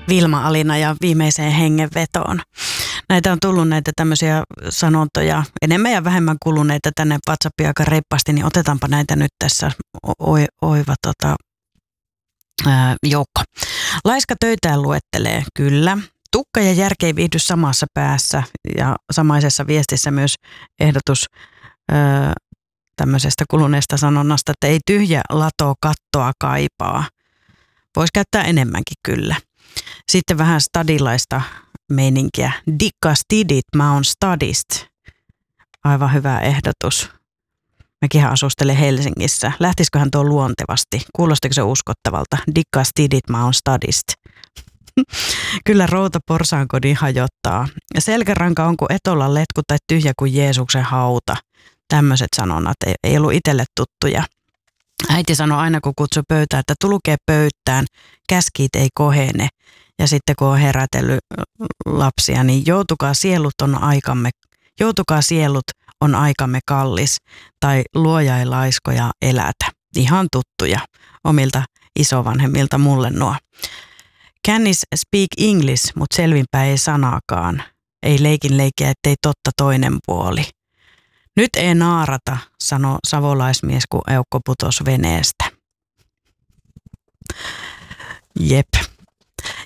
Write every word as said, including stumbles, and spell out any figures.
Vilma Alina ja viimeiseen hengenvetoon. Näitä on tullut näitä tämmöisiä sanontoja, enemmän ja vähemmän kuluneita tänne WhatsAppiin aika reippaasti, niin otetaanpa näitä nyt tässä oi, oiva tota, ää, joukko. Laiska töitään luettelee, kyllä. Tukka ja järki ei viihdy samassa päässä ja samaisessa viestissä myös ehdotus ää, tämmöisestä kuluneesta sanonnasta, että ei tyhjä lato kattoa kaipaa. Voisi käyttää enemmänkin kyllä. Sitten vähän stadilaista meininkiä. Dikka stidit, mä oon stadist. Aivan hyvä ehdotus. Mäkin asustelen Helsingissä. Lähtisiköhän tuo luontevasti? Kuulostiko se uskottavalta? Dikka stidit, mä oon stadist. Kyllä routa porsaankodin hajottaa. Selkäranka on kuin etolla letku tai tyhjä kuin Jeesuksen hauta. Tämmöiset sanonnat ei, ei ollut itselle tuttuja. Äiti sanoi aina, kun kutsui pöytään, että tulkee pöytään, käskit ei kohene. Ja sitten kun on herätellyt lapsia, niin joutukaa sielut on aikamme, joutukaa sielut on aikamme kallis. Tai luoja ei laiskoja elätä. Ihan tuttuja omilta isovanhemmilta mulle nuo. Kännis speak English, mutta selvinpäin ei sanaakaan. Ei leikin leikkiä, ettei totta toinen puoli. Nyt ei naarata, sanoi savolaismies, kun eukko putosi veneestä. Jep.